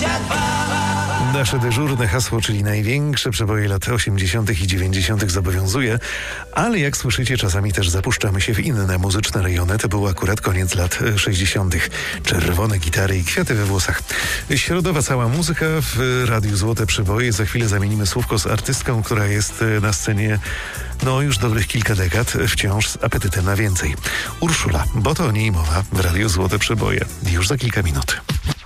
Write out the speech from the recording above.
Nasze dyżurne hasło, czyli największe przeboje lat 80. i 90. zobowiązuje, ale jak słyszycie, czasami też zapuszczamy się w inne muzyczne rejony. To był akurat koniec lat 60. Czerwone gitary i kwiaty we włosach. Środowa cała muzyka w Radiu Złote Przeboje. Za chwilę zamienimy słówko z artystką, która jest na scenie już dobrych kilka dekad, wciąż z apetytem na więcej. Urszula, bo to o niej mowa w Radiu Złote Przeboje. Już za kilka minut.